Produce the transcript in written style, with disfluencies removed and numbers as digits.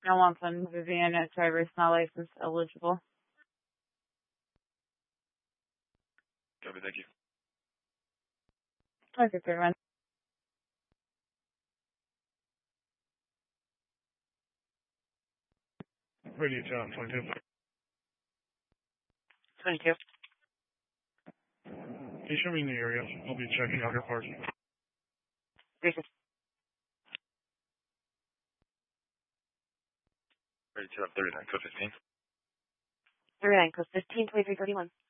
I want some Viviana driver's not license eligible. Copy, thank you. Okay, good one. Radio John, 22. 22. Can you show me in the area? I'll be checking out your parts. Gracious. Radio 39, code 15. 39, code 15, 2331.